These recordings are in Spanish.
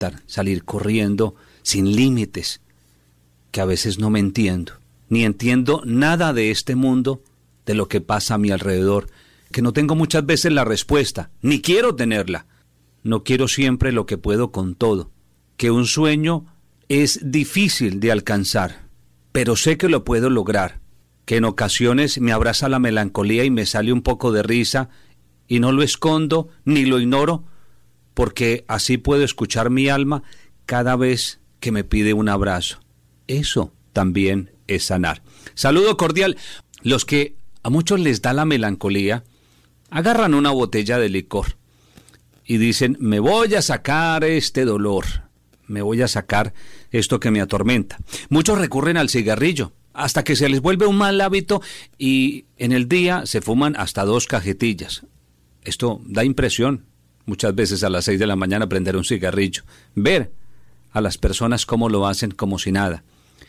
salir corriendo sin límites, que a veces no me entiendo, ni entiendo nada de este mundo, de lo que pasa a mi alrededor, que no tengo muchas veces la respuesta, ni quiero tenerla. No quiero siempre lo que puedo con todo, que un sueño es difícil de alcanzar, pero sé que lo puedo lograr, que en ocasiones me abraza la melancolía y me sale un poco de risa, y no lo escondo ni lo ignoro, porque así puedo escuchar mi alma cada vez que me pide un abrazo. Eso también es sanar. Saludo cordial. Los que a muchos les da la melancolía, agarran una botella de licor y dicen, me voy a sacar este dolor, me voy a sacar esto que me atormenta. Muchos recurren al cigarrillo, hasta que se les vuelve un mal hábito y en el día se fuman hasta 2 cajetillas. Esto da impresión, muchas veces a las 6 de la mañana prender un cigarrillo, ver a las personas cómo lo hacen como si nada.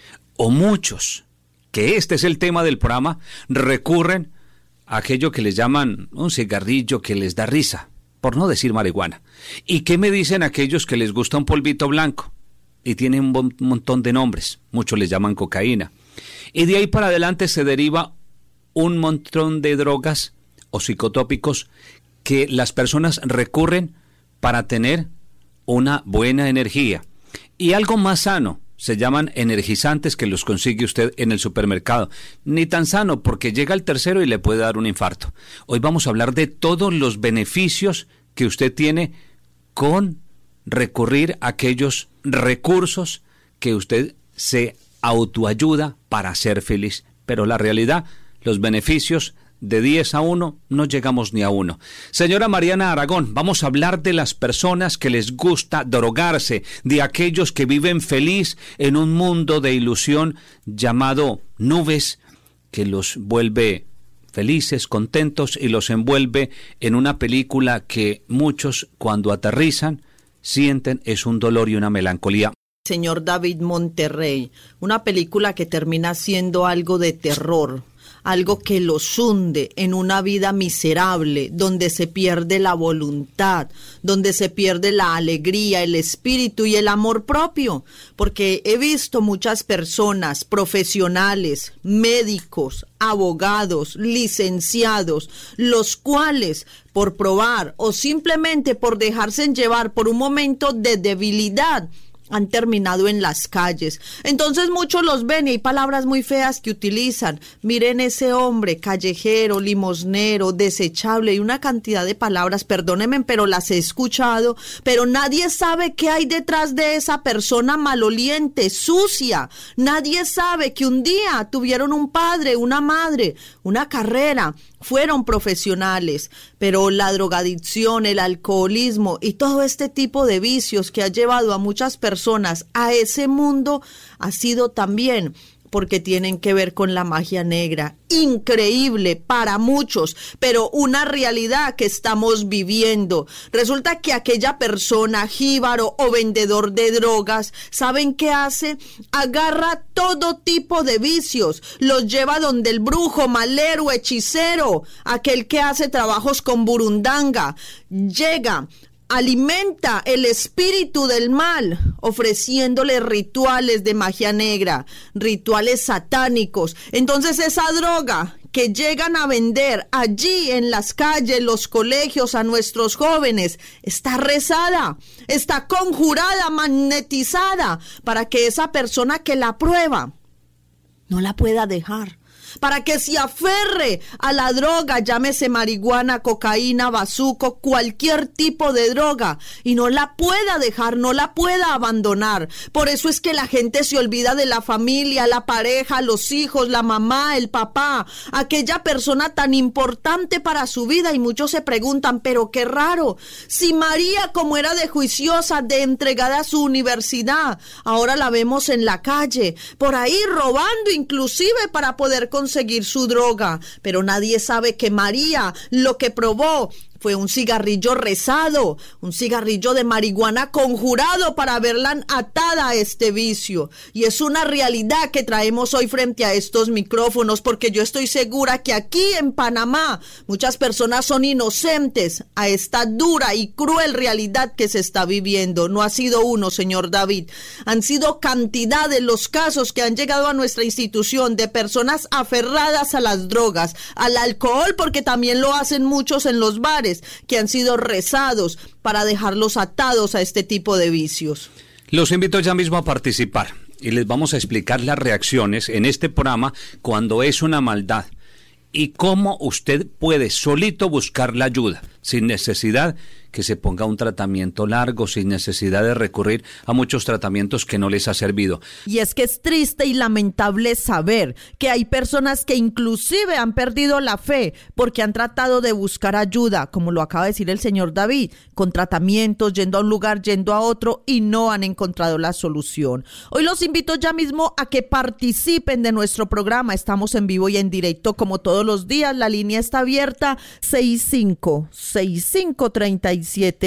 O muchos, que este es el tema del programa, recurren a aquello que les llaman un cigarrillo que les da risa, por no decir marihuana. ¿Y qué me dicen aquellos que les gusta un polvito blanco? Y tienen un montón de nombres, muchos les llaman cocaína. Y de ahí para adelante se deriva un montón de drogas o psicotópicos que las personas recurren para tener una buena energía. Y algo más sano, se llaman energizantes, que los consigue usted en el supermercado. Ni tan sano, porque llega el tercero y le puede dar un infarto. Hoy vamos a hablar de todos los beneficios que usted tiene con recurrir a aquellos recursos que usted se autoayuda para ser feliz. Pero la realidad, los beneficios, de 10 a 1, no llegamos ni a 1. Señora Mariana Aragón, vamos a hablar de las personas que les gusta drogarse, de aquellos que viven feliz en un mundo de ilusión llamado nubes, que los vuelve felices, contentos y los envuelve en una película que muchos, cuando aterrizan, sienten es un dolor y una melancolía. Señor David Monterrey, una película que termina siendo algo de terror, algo que los hunde en una vida miserable, donde se pierde la voluntad, donde se pierde la alegría, el espíritu y el amor propio, porque he visto muchas personas, profesionales, médicos, abogados, licenciados, los cuales por probar o simplemente por dejarse llevar por un momento de debilidad, han terminado en las calles. Entonces muchos los ven y hay palabras muy feas que utilizan. Miren ese hombre callejero, limosnero, desechable y una cantidad de palabras, perdónenme, pero las he escuchado, pero nadie sabe qué hay detrás de esa persona maloliente, sucia. Nadie sabe que un día tuvieron un padre, una madre, una carrera, fueron profesionales, pero la drogadicción, el alcoholismo y todo este tipo de vicios que ha llevado a muchas personas a ese mundo ha sido también porque tienen que ver con la magia negra. Increíble para muchos, pero una realidad que estamos viviendo. Resulta que aquella persona, jíbaro o vendedor de drogas, ¿saben qué hace? Agarra todo tipo de vicios, los lleva donde el brujo, malero, hechicero, aquel que hace trabajos con burundanga, llega, alimenta el espíritu del mal, ofreciéndole rituales de magia negra, rituales satánicos. Entonces esa droga que llegan a vender allí en las calles, los colegios, a nuestros jóvenes, está rezada, está conjurada, magnetizada, para que esa persona que la prueba no la pueda dejar, para que se aferre a la droga, llámese marihuana, cocaína, bazuco, cualquier tipo de droga, y no la pueda dejar, no la pueda abandonar. Por eso es que la gente se olvida de la familia, la pareja, los hijos, la mamá, el papá, aquella persona tan importante para su vida, y muchos se preguntan, pero qué raro, si María, como era de juiciosa, de entregada a su universidad, ahora la vemos en la calle, por ahí robando inclusive para poder conseguir su droga, pero nadie sabe que María lo que probó fue un cigarrillo rezado, un cigarrillo de marihuana conjurado para verla atada a este vicio. Y es una realidad que traemos hoy frente a estos micrófonos, porque yo estoy segura que aquí en Panamá muchas personas son inocentes a esta dura y cruel realidad que se está viviendo. No ha sido uno, señor David, han sido cantidad de los casos que han llegado a nuestra institución de personas aferradas a las drogas, al alcohol, porque también lo hacen muchos en los bares, que han sido rezados para dejarlos atados a este tipo de vicios. Los invito ya mismo a participar y les vamos a explicar las reacciones en este programa cuando es una maldad y cómo usted puede solito buscar la ayuda sin necesidad que se ponga un tratamiento largo, sin necesidad de recurrir a muchos tratamientos que no les ha servido. Y es que es triste y lamentable saber que hay personas que inclusive han perdido la fe porque han tratado de buscar ayuda, como lo acaba de decir el señor David, con tratamientos, yendo a un lugar, yendo a otro y no han encontrado la solución. Hoy los invito ya mismo a que participen de nuestro programa. Estamos en vivo y en directo como todos los días. La línea está abierta 65-35-3711,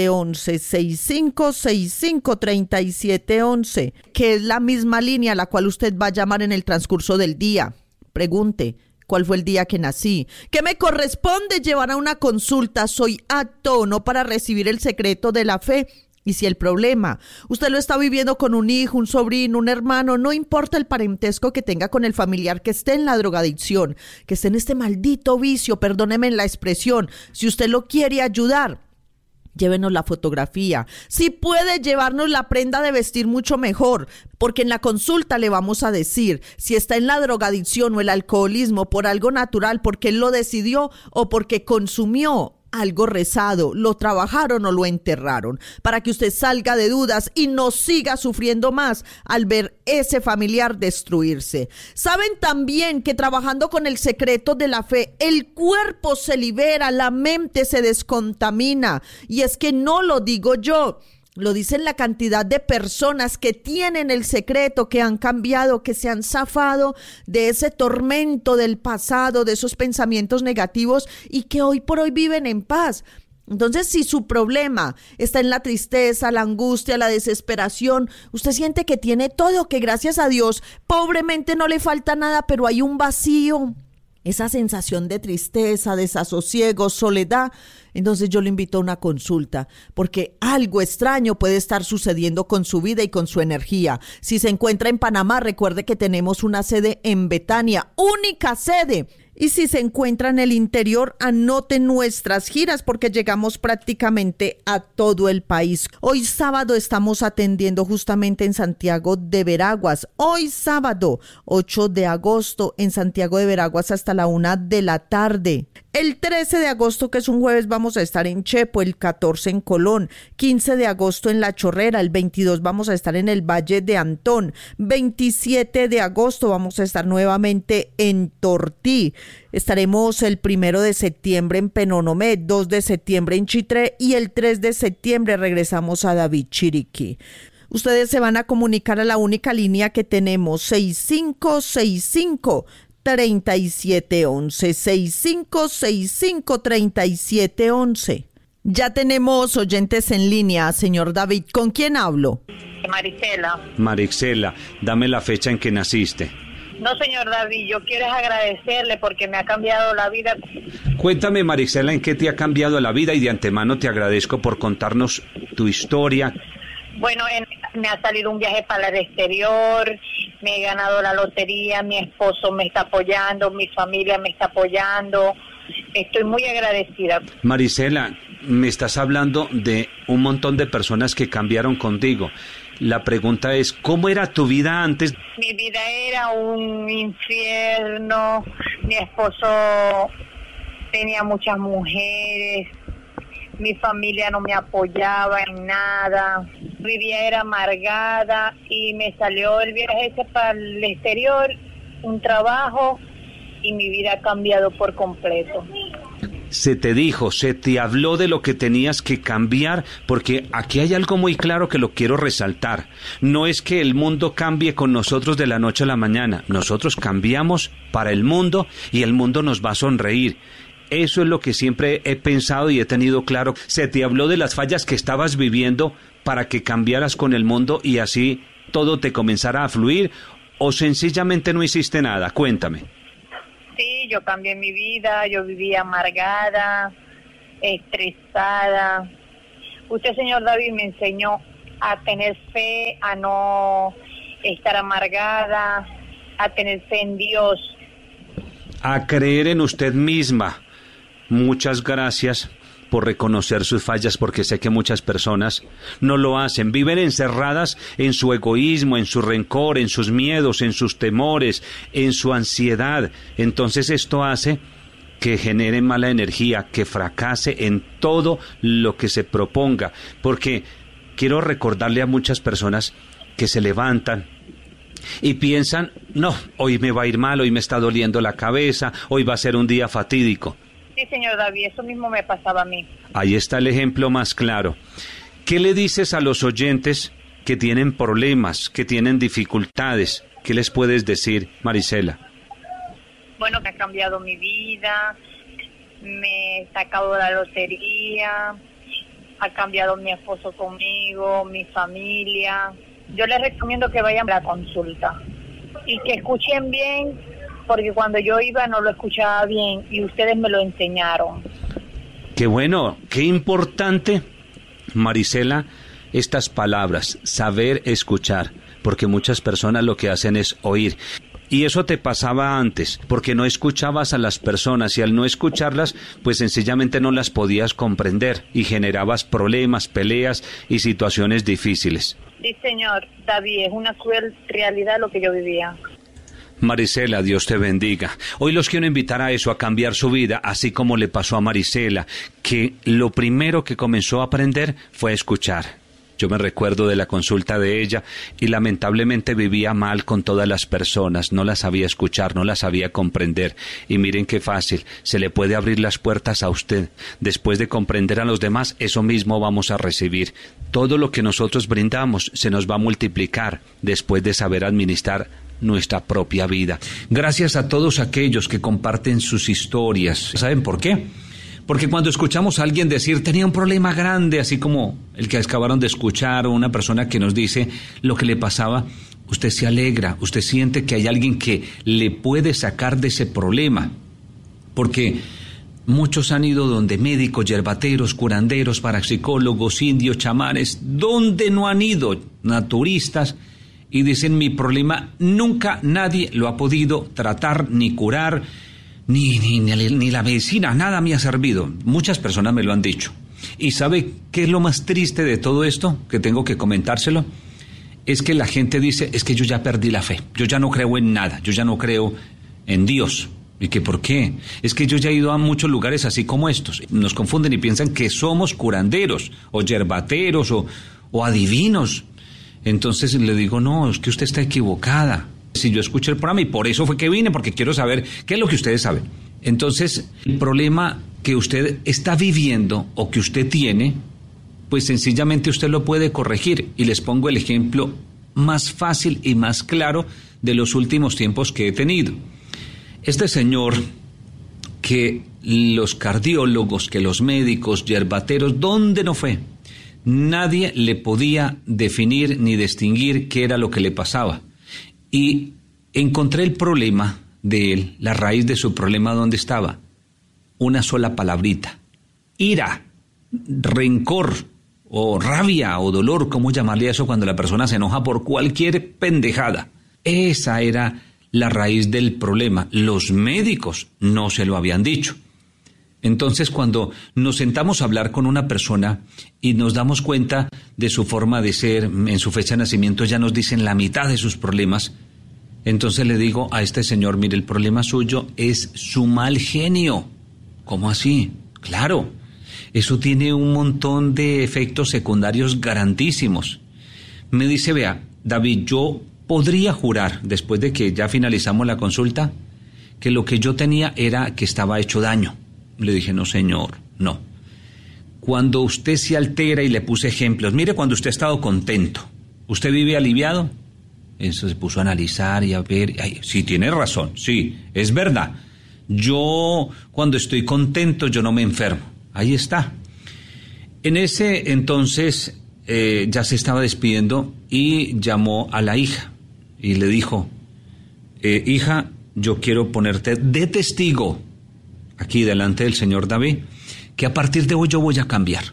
65-35-3711, que es la misma línea a la cual usted va a llamar en el transcurso del día. Pregunte, ¿cuál fue el día que nací? ¿Qué me corresponde llevar a una consulta? ¿Soy apto o no para recibir el secreto de la fe? Y si el problema usted lo está viviendo con un hijo, un sobrino, un hermano, no importa el parentesco que tenga con el familiar que esté en la drogadicción, que esté en este maldito vicio, perdóneme en la expresión, si usted lo quiere ayudar, llévenos la fotografía. Si puede llevarnos la prenda de vestir, mucho mejor, porque en la consulta le vamos a decir si está en la drogadicción o el alcoholismo por algo natural, porque él lo decidió o porque consumió algo rezado, lo trabajaron o lo enterraron, para que usted salga de dudas y no siga sufriendo más al ver ese familiar destruirse. Saben también que trabajando con el secreto de la fe, el cuerpo se libera, la mente se descontamina, y es que no lo digo yo, lo dicen la cantidad de personas que tienen el secreto, que han cambiado, que se han zafado de ese tormento del pasado, de esos pensamientos negativos y que hoy por hoy viven en paz. Entonces, si su problema está en la tristeza, la angustia, la desesperación, usted siente que tiene todo, que gracias a Dios, pobremente no le falta nada, pero hay un vacío, esa sensación de tristeza, desasosiego, soledad, entonces yo le invito a una consulta, porque algo extraño puede estar sucediendo con su vida y con su energía. Si se encuentra en Panamá, recuerde que tenemos una sede en Betania, única sede. Y si se encuentra en el interior, anote nuestras giras porque llegamos prácticamente a todo el país. Hoy sábado estamos atendiendo justamente en Santiago de Veraguas. Hoy sábado 8 de agosto en Santiago de Veraguas hasta la 1 de la tarde. El 13 de agosto, que es un jueves, vamos a estar en Chepo, el 14 en Colón, 15 de agosto en La Chorrera, el 22 vamos a estar en el Valle de Antón, 27 de agosto vamos a estar nuevamente en Tortí, estaremos el 1 de septiembre en Penonomé, 2 de septiembre en Chitré y el 3 de septiembre regresamos a David Chiriquí. Ustedes se van a comunicar a la única línea que tenemos, 6565-3711, 6565-3711. Ya tenemos oyentes en línea, señor David. ¿Con quién hablo? Maricela. Maricela, dame la fecha en que naciste. No, señor David, yo quiero agradecerle porque me ha cambiado la vida. Cuéntame, Maricela, en qué te ha cambiado la vida y de antemano te agradezco por contarnos tu historia. Bueno, me ha salido un viaje para el exterior, me he ganado la lotería, mi esposo me está apoyando, mi familia me está apoyando, estoy muy agradecida. Maricela, me estás hablando de un montón de personas que cambiaron contigo. La pregunta es, ¿cómo era tu vida antes? Mi vida era un infierno, mi esposo tenía muchas mujeres, mi familia no me apoyaba en nada, mi vida era amargada y me salió el viaje ese para el exterior, un trabajo y mi vida ha cambiado por completo. Se te dijo, se te habló de lo que tenías que cambiar, porque aquí hay algo muy claro que lo quiero resaltar. No es que el mundo cambie con nosotros de la noche a la mañana, nosotros cambiamos para el mundo y el mundo nos va a sonreír. Eso es lo que siempre he pensado y he tenido claro. Se te habló de las fallas que estabas viviendo para que cambiaras con el mundo y así todo te comenzara a fluir, o sencillamente no hiciste nada. Cuéntame. Sí, yo cambié mi vida, yo vivía amargada, estresada. Usted, señor David, me enseñó a tener fe, a no estar amargada, a tener fe en Dios. A creer en usted misma. Muchas gracias por reconocer sus fallas, porque sé que muchas personas no lo hacen. Viven encerradas en su egoísmo, en su rencor, en sus miedos, en sus temores, en su ansiedad. Entonces esto hace que genere mala energía, que fracase en todo lo que se proponga. Porque quiero recordarle a muchas personas que se levantan y piensan, no, hoy me va a ir mal, hoy me está doliendo la cabeza, hoy va a ser un día fatídico. Sí, señor David, eso mismo me pasaba a mí. Ahí está el ejemplo más claro. ¿Qué le dices a los oyentes que tienen problemas, que tienen dificultades? ¿Qué les puedes decir, Marisela? Bueno, que ha cambiado mi vida, me he sacado de la lotería, ha cambiado mi esposo conmigo, mi familia. Yo les recomiendo que vayan a la consulta y que escuchen bien, porque cuando yo iba no lo escuchaba bien y ustedes me lo enseñaron. Qué bueno, qué importante, Marisela, estas palabras, saber escuchar, porque muchas personas lo que hacen es oír. Y eso te pasaba antes, porque no escuchabas a las personas y al no escucharlas, pues sencillamente no las podías comprender y generabas problemas, peleas y situaciones difíciles. Sí, señor David, es una cruel realidad lo que yo vivía. Marisela, Dios te bendiga. Hoy los quiero invitar a eso, a cambiar su vida, así como le pasó a Marisela, que lo primero que comenzó a aprender fue a escuchar. Yo me recuerdo de la consulta de ella y lamentablemente vivía mal con todas las personas, no las sabía escuchar, no las sabía comprender. Y miren qué fácil, se le puede abrir las puertas a usted. Después de comprender a los demás, eso mismo vamos a recibir. Todo lo que nosotros brindamos se nos va a multiplicar después de saber administrar nuestra propia vida. Gracias a todos aquellos que comparten sus historias. ¿Saben por qué? Porque cuando escuchamos a alguien decir, tenía un problema grande, así como el que acabaron de escuchar, o una persona que nos dice lo que le pasaba, usted se alegra, usted siente que hay alguien que le puede sacar de ese problema. Porque muchos han ido donde médicos, yerbateros, curanderos, parapsicólogos, indios, chamanes, donde no han ido, naturistas, y dicen, mi problema nunca nadie lo ha podido tratar ni curar, ni la medicina, nada me ha servido. Muchas personas me lo han dicho. ¿Y sabe qué es lo más triste de todo esto? Que tengo que comentárselo. Es que la gente dice, es que yo ya perdí la fe, yo ya no creo en nada, yo ya no creo en Dios. ¿Y que por qué? Es que yo ya he ido a muchos lugares así como estos. Nos confunden y piensan que somos curanderos, o yerbateros, o adivinos. Entonces le digo, no, es que usted está equivocada. Si yo escuché el programa y por eso fue que vine, porque quiero saber qué es lo que ustedes saben. Entonces, el problema que usted está viviendo o que usted tiene, pues sencillamente usted lo puede corregir. Y les pongo el ejemplo más fácil y más claro de los últimos tiempos que he tenido. Este señor, que los cardiólogos, que los médicos, yerbateros, ¿dónde no fue? Nadie le podía definir ni distinguir qué era lo que le pasaba. Y encontré el problema de él, la raíz de su problema, ¿dónde estaba? Una sola palabrita: ira, rencor, o rabia, o dolor, ¿cómo llamarle a eso cuando la persona se enoja por cualquier pendejada? Esa era la raíz del problema. Los médicos no se lo habían dicho. Entonces, cuando nos sentamos a hablar con una persona y nos damos cuenta de su forma de ser, en su fecha de nacimiento ya nos dicen la mitad de sus problemas, entonces le digo a este señor, mire, el problema suyo es su mal genio. ¿Cómo así? Claro, eso tiene un montón de efectos secundarios grandísimos. Me dice, vea, David, yo podría jurar, después de que ya finalizamos la consulta, que lo que yo tenía era que estaba hecho daño. Le dije, no señor, no. Cuando usted se altera, y le puse ejemplos, mire, cuando usted ha estado contento, ¿usted vive aliviado? Eso se puso a analizar y a ver, ay, sí, tiene razón, sí, es verdad. Yo cuando estoy contento yo no me enfermo. Ahí está. En ese entonces ya se estaba despidiendo y llamó a la hija y le dijo, hija, yo quiero ponerte de testigo aquí delante del señor David, que a partir de hoy yo voy a cambiar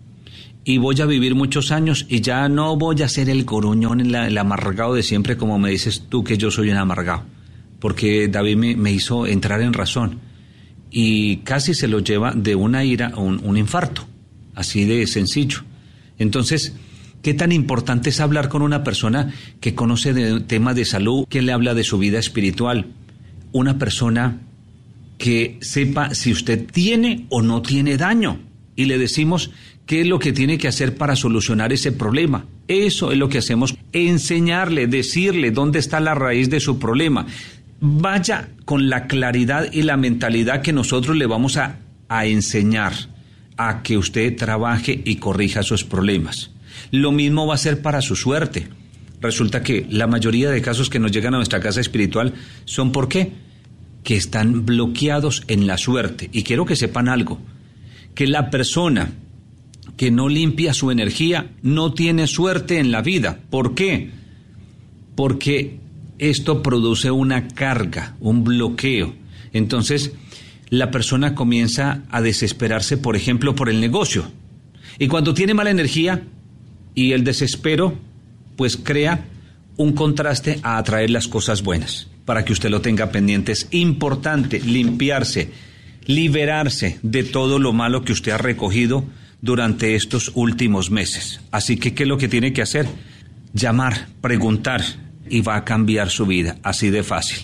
y voy a vivir muchos años y ya no voy a ser el goruñón, el amargado de siempre, como me dices tú que yo soy un amargado, porque David me hizo entrar en razón y casi se lo lleva de una ira a un infarto, así de sencillo. Entonces, ¿qué tan importante es hablar con una persona que conoce de temas de salud, que le habla de su vida espiritual? Una persona que sepa si usted tiene o no tiene daño y le decimos qué es lo que tiene que hacer para solucionar ese problema. Eso es lo que hacemos, enseñarle, decirle dónde está la raíz de su problema. Vaya con la claridad y la mentalidad que nosotros le vamos a enseñar a que usted trabaje y corrija sus problemas. Lo mismo va a ser para su suerte. Resulta que la mayoría de casos que nos llegan a nuestra casa espiritual son ¿por qué? Que están bloqueados en la suerte. Y quiero que sepan algo, que la persona que no limpia su energía no tiene suerte en la vida. ¿Por qué? Porque esto produce una carga, un bloqueo. Entonces, la persona comienza a desesperarse, por ejemplo, por el negocio. Y cuando tiene mala energía y el desespero, pues crea un contraste a atraer las cosas buenas. Para que usted lo tenga pendiente, es importante limpiarse, liberarse de todo lo malo que usted ha recogido durante estos últimos meses. Así que, ¿qué es lo que tiene que hacer? Llamar, preguntar, y va a cambiar su vida, así de fácil.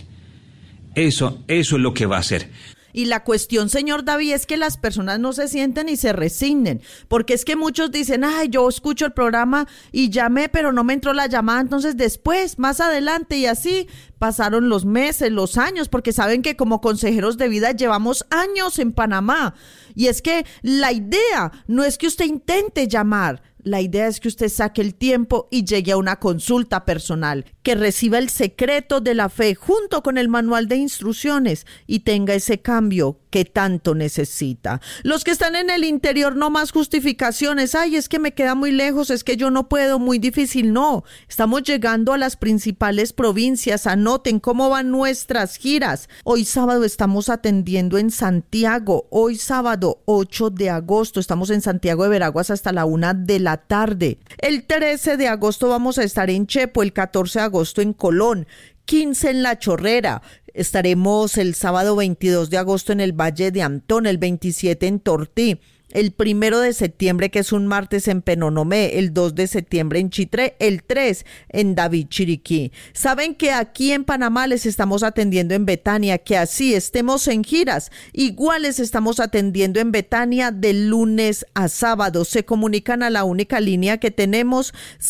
Eso es lo que va a hacer. Y la cuestión, señor David, es que las personas no se sienten y se resignen, porque es que muchos dicen, ay, yo escucho el programa y llamé, pero no me entró la llamada, entonces después, más adelante, y así pasaron los meses, los años, porque saben que como consejeros de vida llevamos años en Panamá. Y es que la idea no es que usted intente llamar, la idea es que usted saque el tiempo y llegue a una consulta personal, que reciba el secreto de la fe junto con el manual de instrucciones y tenga ese cambio que tanto necesita. Los que están en el interior, no más justificaciones. Ay, es que me queda muy lejos, es que yo no puedo, muy difícil. No, estamos llegando a las principales provincias. Anoten cómo van nuestras giras. Hoy sábado estamos atendiendo en Santiago. Hoy sábado 8 de agosto estamos en Santiago de Veraguas hasta la 1 de la tarde. El 13 de agosto vamos a estar en Chepo, el 14 de agosto en Colón, 15 en La Chorrera. Estaremos el sábado 22 de agosto en el Valle de Antón, el 27 en Tortí, el 1 de septiembre, que es un martes, en Penonomé, el 2 de septiembre en Chitré, el 3 en David Chiriquí. Saben que aquí en Panamá les estamos atendiendo en Betania, que así estemos en giras, igual les estamos atendiendo en Betania de lunes a sábado. Se comunican a la única línea que tenemos,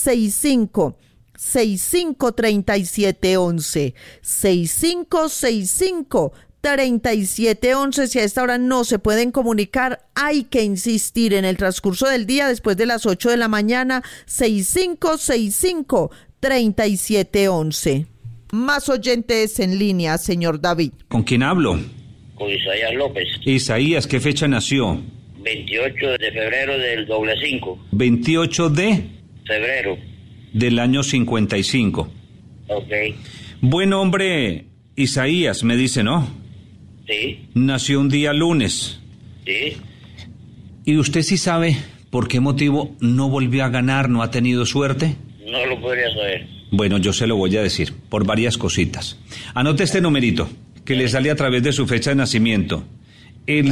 65-3711, 6565-3711. Si a esta hora no se pueden comunicar, hay que insistir en el transcurso del día, después de las 8 de la mañana, 6565-3711. Más oyentes en línea, señor David. ¿Con quién hablo? Con Isaías López. Isaías, ¿qué fecha nació? 28 de febrero del 5. 28 de febrero del año 55. Ok. Buen hombre, Isaías, me dice, ¿no? Sí. Nació un día lunes. Sí. ¿Y usted sí sabe por qué motivo no volvió a ganar, no ha tenido suerte? No lo podría saber. Bueno, yo se lo voy a decir, por varias cositas. Anote este numerito, que le sale a través de su fecha de nacimiento. El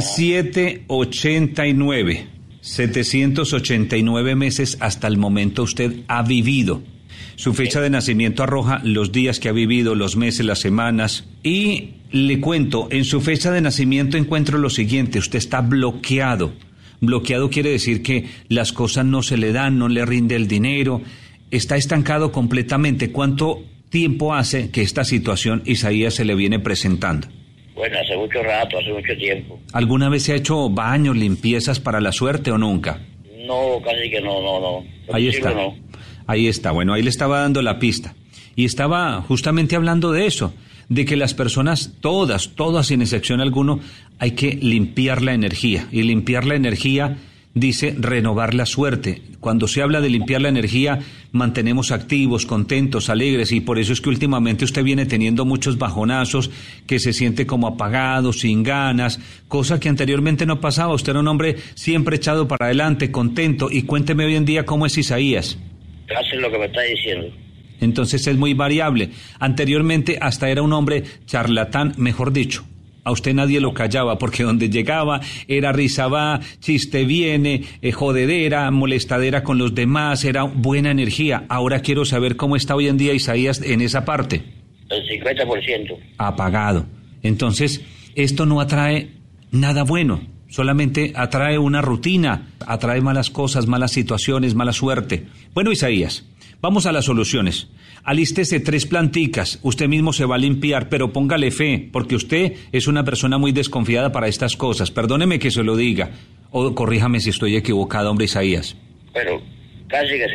789. 789 meses hasta el momento usted ha vivido. Su fecha de nacimiento arroja los días que ha vivido, los meses, las semanas. Y le cuento, en su fecha de nacimiento encuentro lo siguiente: usted está bloqueado. Bloqueado quiere decir que las cosas no se le dan, no le rinde el dinero, está estancado completamente. ¿Cuánto tiempo hace que esta situación, Isaías, se le viene presentando? Bueno, hace mucho rato, hace mucho tiempo. ¿Alguna vez se ha hecho baños, limpiezas para la suerte o nunca? No, casi que no. Ahí está. No. Ahí está. Bueno, ahí le estaba dando la pista. Y estaba justamente hablando de eso, de que las personas, todas sin excepción alguno, hay que limpiar la energía. Y limpiar la energía dice renovar la suerte. Cuando se habla de limpiar la energía, mantenemos activos, contentos, alegres, y por eso es que últimamente usted viene teniendo muchos bajonazos, que se siente como apagado, sin ganas, cosa que anteriormente no pasaba. Usted era un hombre siempre echado para adelante, contento. Y cuénteme hoy en día cómo es Isaías. Hace lo que me está diciendo. Entonces es muy variable. Anteriormente hasta era un hombre charlatán, mejor dicho. A usted nadie lo callaba, porque donde llegaba era risa va, chiste viene, jodedera, molestadera con los demás, era buena energía. Ahora quiero saber cómo está hoy en día Isaías en esa parte. El 50%. Apagado. Entonces, esto no atrae nada bueno, solamente atrae una rutina, atrae malas cosas, malas situaciones, mala suerte. Bueno, Isaías, vamos a las soluciones. Alístese 3 planticas, usted mismo se va a limpiar, pero póngale fe, porque usted es una persona muy desconfiada para estas cosas. Perdóneme que se lo diga, o corríjame si estoy equivocado, hombre Isaías. Pero casi que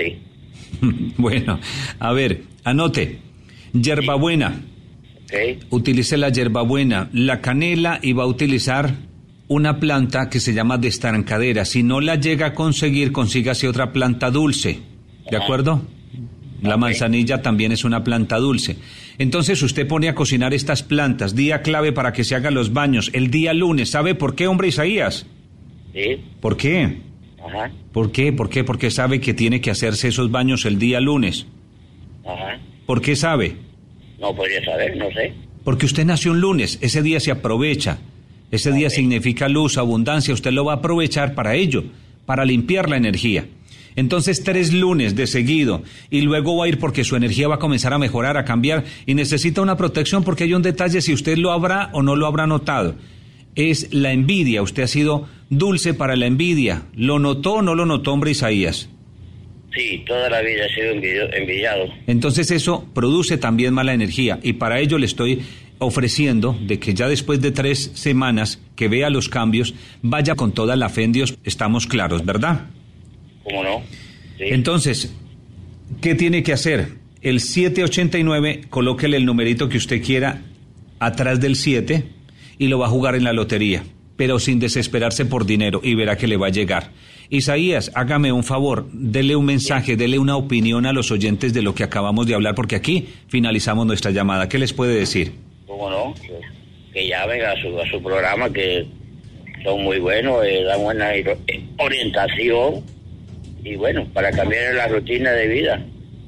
sí. Bueno, a ver, anote. Hierbabuena. Ok. Utilice la hierbabuena, la canela, y va a utilizar una planta que se llama destancadera. Si no la llega a conseguir, consígase otra planta dulce. ¿De acuerdo? La manzanilla también es una planta dulce. Entonces usted pone a cocinar estas plantas. Día clave para que se hagan los baños, el día lunes. ¿Sabe por qué, hombre Isaías? Sí. ¿Por qué? Ajá. ¿Por qué? ¿Por qué? Porque sabe que tiene que hacerse esos baños el día lunes. Ajá. ¿Por qué sabe? No podría saber, no sé. Porque usted nació un lunes, ese día se aprovecha. Ese día significa luz, abundancia. Usted lo va a aprovechar para ello, para limpiar la energía. Entonces 3 lunes de seguido, y luego va a ir porque su energía va a comenzar a mejorar, a cambiar, y necesita una protección, porque hay un detalle, si usted lo habrá o no lo habrá notado, es la envidia. Usted ha sido dulce para la envidia. ¿Lo notó o no lo notó, hombre Isaías? Sí, toda la vida he sido envidiado. Entonces eso produce también mala energía, y para ello le estoy ofreciendo de que ya después de 3 semanas que vea los cambios, vaya con toda la fe en Dios. Estamos claros, ¿verdad? ¿Cómo no? Sí. Entonces, ¿qué tiene que hacer? El 789, colóquele el numerito que usted quiera atrás del 7 y lo va a jugar en la lotería, pero sin desesperarse por dinero, y verá que le va a llegar. Isaías, hágame un favor, dele un mensaje, dele una opinión a los oyentes de lo que acabamos de hablar, porque aquí finalizamos nuestra llamada. ¿Qué les puede decir? ¿Cómo no? Que llamen a su programa, que son muy buenos, dan buena orientación, y bueno, para cambiar la rutina de vida.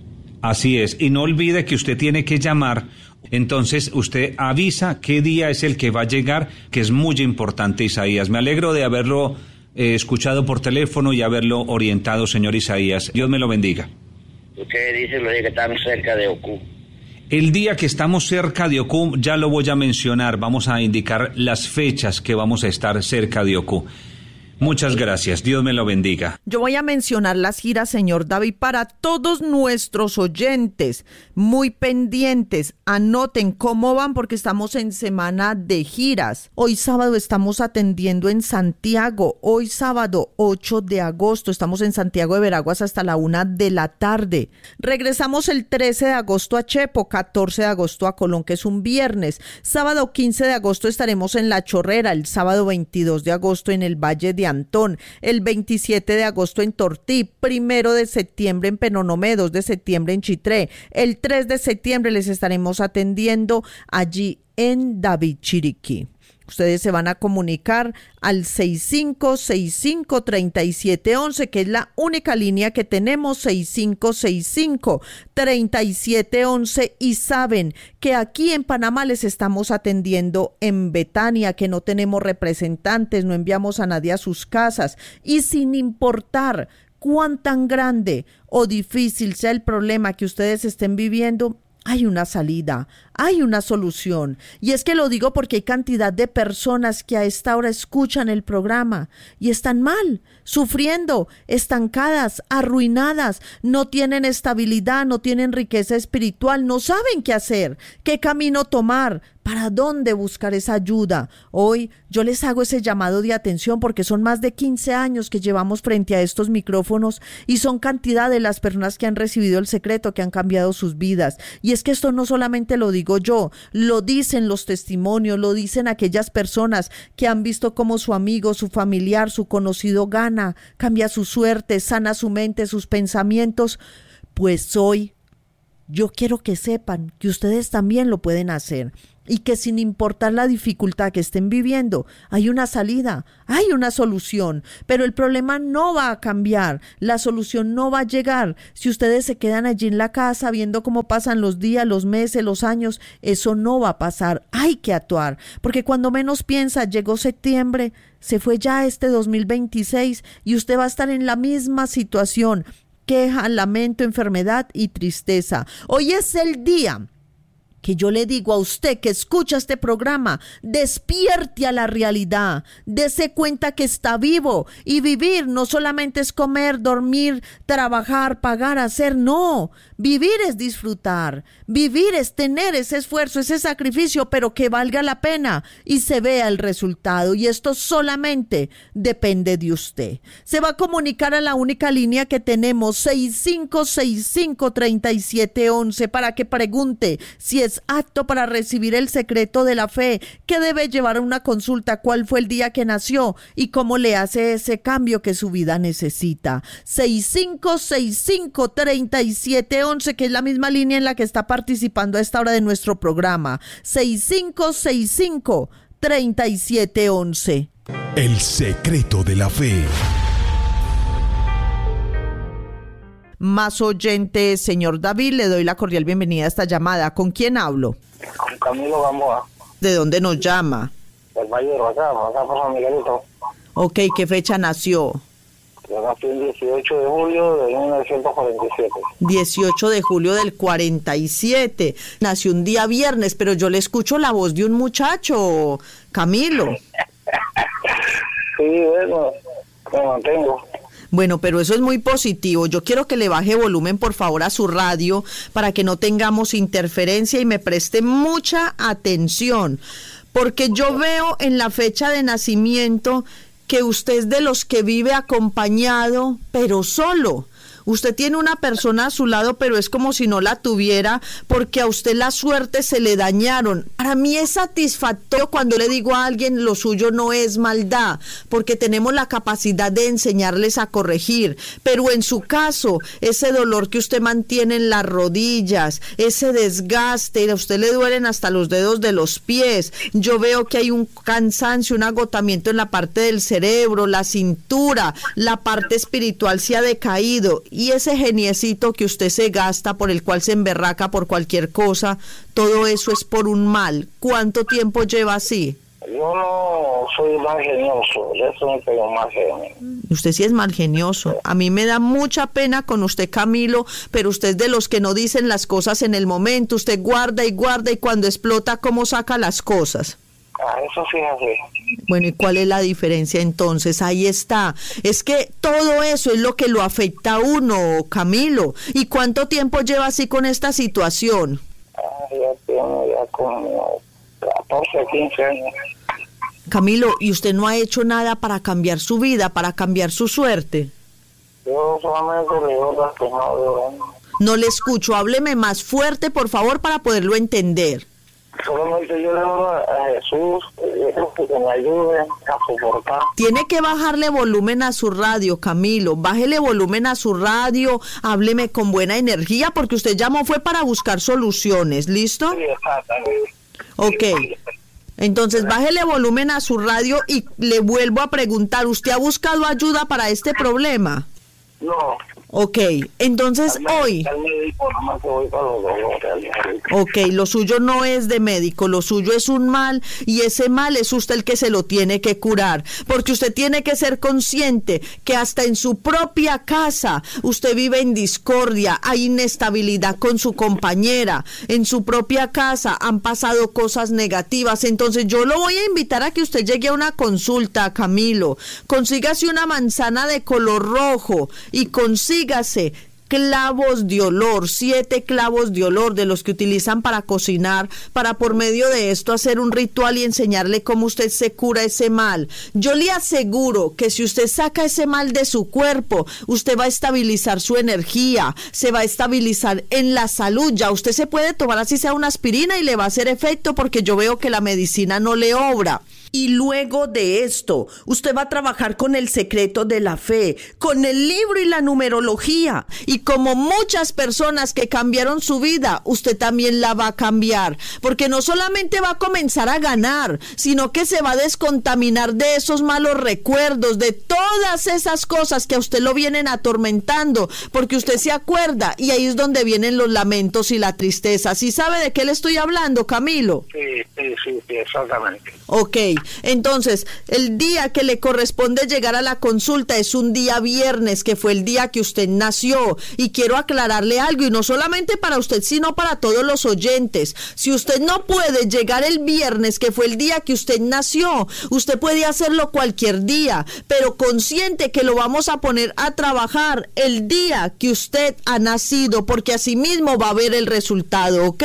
Así es, y no olvide que usted tiene que llamar. Entonces usted avisa qué día es el que va a llegar, que es muy importante, Isaías. Me alegro de haberlo escuchado por teléfono y haberlo orientado, señor Isaías. Dios me lo bendiga. Usted dice lo de que están cerca de Ocú. El día que estamos cerca de Ocú, ya lo voy a mencionar. Vamos a indicar las fechas que vamos a estar cerca de Ocú. Muchas gracias, Dios me lo bendiga. Yo voy a mencionar las giras, señor David, para todos nuestros oyentes, muy pendientes. Anoten cómo van, porque estamos en semana de giras. Hoy sábado estamos atendiendo en Santiago. Hoy sábado 8 de agosto estamos en Santiago de Veraguas hasta la 1 de la tarde. Regresamos el 13 de agosto a Chepo, 14 de agosto a Colón, que es un viernes. Sábado 15 de agosto estaremos en La Chorrera. El sábado 22 de agosto en el Valle de Antón, el 27 de agosto en Tortí, 1 de septiembre en Penonomé, 2 de septiembre en Chitré, el 3 de septiembre les estaremos atendiendo allí en David Chiriquí. Ustedes se van a comunicar al 6565-3711, que es la única línea que tenemos, 6565-3711, y saben que aquí en Panamá les estamos atendiendo en Betania, que no tenemos representantes, no enviamos a nadie a sus casas, y sin importar cuán tan grande o difícil sea el problema que ustedes estén viviendo, hay una salida, hay una solución. Y es que lo digo porque hay cantidad de personas que a esta hora escuchan el programa y están mal, sufriendo, estancadas, arruinadas, no tienen estabilidad, no tienen riqueza espiritual, no saben qué hacer, qué camino tomar, ¿Para dónde buscar esa ayuda? Hoy yo les hago ese llamado de atención porque son más de 15 años que llevamos frente a estos micrófonos y son cantidad de las personas que han recibido el secreto, que han cambiado sus vidas. Y es que esto no solamente lo digo yo, lo dicen los testimonios, lo dicen aquellas personas que han visto cómo su amigo, su familiar, su conocido gana, cambia su suerte, sana su mente, sus pensamientos. Pues hoy yo quiero que sepan que ustedes también lo pueden hacer. Y que sin importar la dificultad que estén viviendo, hay una salida, hay una solución, pero el problema no va a cambiar, la solución no va a llegar. Si ustedes se quedan allí en la casa viendo cómo pasan los días, los meses, los años, eso no va a pasar, hay que actuar, porque cuando menos piensa, llegó septiembre, se fue ya este 2026 y usted va a estar en la misma situación, queja, lamento, enfermedad y tristeza. Hoy es el día que yo le digo a usted que escucha este programa, despierte a la realidad, dése cuenta que está vivo y vivir no solamente es comer, dormir, trabajar, pagar, hacer, no, vivir es disfrutar, vivir es tener ese esfuerzo, ese sacrificio, pero que valga la pena y se vea el resultado y esto solamente depende de usted. Se va a comunicar a la única línea que tenemos, 6565-3711, para que pregunte si es apto para recibir el secreto de la fe, qué debe llevar a una consulta, cuál fue el día que nació y cómo le hace ese cambio que su vida necesita. 6565-3711, que es la misma línea en la que está participando a esta hora de nuestro programa. 6565-3711. El secreto de la fe. Más oyente, señor David, le doy la cordial bienvenida a esta llamada. ¿Con quién hablo? Con Camilo Gamboa. ¿De dónde nos llama? Del Valle de acá por San Miguelito. Ok, ¿qué fecha nació? Yo nací el 18 de julio de 1947. 18 de julio del 47. Nació un día viernes, pero yo le escucho la voz de un muchacho, Camilo. Sí, bueno, me mantengo. Bueno, pero eso es muy positivo. Yo quiero que le baje volumen, por favor, a su radio para que no tengamos interferencia y me preste mucha atención, porque yo veo en la fecha de nacimiento que usted es de los que vive acompañado, pero solo. Usted tiene una persona a su lado, pero es como si no la tuviera, porque a usted la suerte se le dañaron. Para mí es satisfactorio cuando le digo a alguien, lo suyo no es maldad, porque tenemos la capacidad de enseñarles a corregir. Pero en su caso, ese dolor que usted mantiene en las rodillas, ese desgaste, a usted le duelen hasta los dedos de los pies. Yo veo que hay un cansancio, un agotamiento en la parte del cerebro, la cintura, la parte espiritual se ha decaído. Y ese geniecito que usted se gasta, por el cual se emberraca por cualquier cosa, todo eso es por un mal. ¿Cuánto tiempo lleva así? Yo no soy mal genioso, yo soy un mal genio. Usted sí es mal genioso. A mí me da mucha pena con usted, Camilo, pero usted es de los que no dicen las cosas en el momento. Usted guarda y guarda y cuando explota, ¿cómo saca las cosas? Eso sí es así. Bueno, ¿y cuál es la diferencia entonces? Ahí está. Es que todo eso es lo que lo afecta a uno, Camilo. ¿Y cuánto tiempo lleva así con esta situación? Ya tengo como 14, 15 años. Camilo, ¿y usted no ha hecho nada para cambiar su vida, para cambiar su suerte? Yo solamente le digo las que no. No le escucho. Hábleme más fuerte, por favor, para poderlo entender. Solamente yo le oro a Jesús que me ayude a soportar. Tiene que bajarle volumen a su radio, Camilo. Bájele volumen a su radio, hábleme con buena energía, porque usted llamó fue para buscar soluciones, ¿listo? Sí, exactamente. Ok. Entonces bájele volumen a su radio y le vuelvo a preguntar, ¿usted ha buscado ayuda para este problema? No. Ok, entonces hoy... Ok, lo suyo no es de médico, lo suyo es un mal y ese mal es usted el que se lo tiene que curar, porque usted tiene que ser consciente que hasta en su propia casa usted vive en discordia, hay inestabilidad con su compañera, en su propia casa han pasado cosas negativas. Entonces yo lo voy a invitar a que usted llegue a una consulta, Camilo, consígase una manzana de color rojo y consígase clavos de olor, 7 clavos de olor de los que utilizan para cocinar, para por medio de esto hacer un ritual y enseñarle cómo usted se cura ese mal. Yo le aseguro que si usted saca ese mal de su cuerpo, usted va a estabilizar su energía, se va a estabilizar en la salud. Ya usted se puede tomar así sea una aspirina y le va a hacer efecto, porque yo veo que la medicina no le obra. Y luego de esto, usted va a trabajar con el secreto de la fe, con el libro y la numerología. Y como muchas personas que cambiaron su vida, usted también la va a cambiar. Porque no solamente va a comenzar a ganar, sino que se va a descontaminar de esos malos recuerdos, de todas esas cosas que a usted lo vienen atormentando. Porque usted se acuerda y ahí es donde vienen los lamentos y la tristeza. ¿Sí sabe de qué le estoy hablando, Camilo? Sí, exactamente. Ok. Entonces, el día que le corresponde llegar a la consulta es un día viernes, que fue el día que usted nació. Y quiero aclararle algo, y no solamente para usted, sino para todos los oyentes. Si usted no puede llegar el viernes, que fue el día que usted nació, usted puede hacerlo cualquier día, pero consciente que lo vamos a poner a trabajar el día que usted ha nacido, porque así mismo va a ver el resultado, ¿ok?